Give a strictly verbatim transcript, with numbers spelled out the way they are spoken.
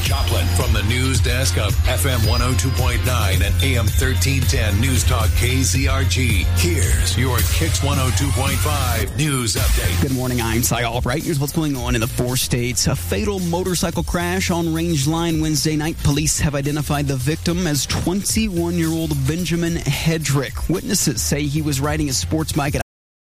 Joplin from the news desk of F M one oh two point nine and A M thirteen ten News Talk K Z R G. Here's your Kicks one oh two point five News Update. Good morning, I'm Cy Albright. Here's what's going on in the four states. A fatal motorcycle crash on Range Line Wednesday night. Police have identified the victim as twenty-one-year-old Benjamin Hedrick. Witnesses say he was riding a sports bike at